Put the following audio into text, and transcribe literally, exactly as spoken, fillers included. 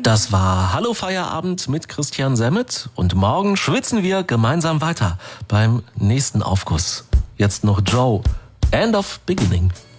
Das war Hallo Feierabend mit Christian Semmet und morgen schwitzen wir gemeinsam weiter beim nächsten Aufguss. Jetzt noch Joe, End of Beginning.